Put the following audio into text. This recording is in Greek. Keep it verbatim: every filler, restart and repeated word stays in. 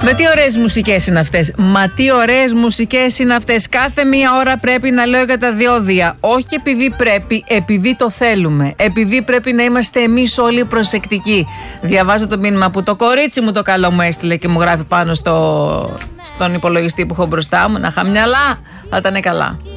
Με τι ωραίες μουσικές είναι αυτές. Μα τι ωραίες μουσικές είναι αυτές. Κάθε μία ώρα πρέπει να λέω για τα διόδια. Όχι επειδή πρέπει, επειδή το θέλουμε. Επειδή πρέπει να είμαστε εμείς όλοι προσεκτικοί. Διαβάζω το μήνυμα που το κορίτσι μου το καλό μου έστειλε και μου γράφει πάνω στο, στον υπολογιστή που έχω μπροστά μου. Να είχα μυαλά, θα ήταν καλά.